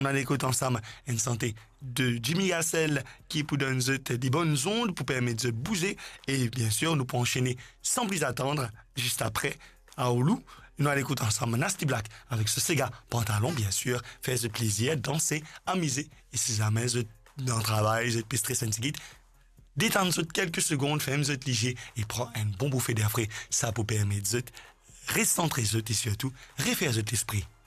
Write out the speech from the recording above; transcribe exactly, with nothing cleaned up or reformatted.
On a l'écoute ensemble une santé de Jimmy Gassel qui pour donner des bonnes ondes pour permettre de bouger. Et bien sûr, nous pouvons enchaîner sans plus attendre juste après à Oulu. Nous allons écouter ensemble Nasty Black avec ce Sega pantalon, bien sûr, faire ce plaisir, danser, amuser. Et si jamais vous êtes dans le travail, vous êtes plus stressé, détendre quelques secondes, faire un léger et prendre un bon bouffée d'air frais. Ça pour permettre de recentrer et surtout refaire l'esprit.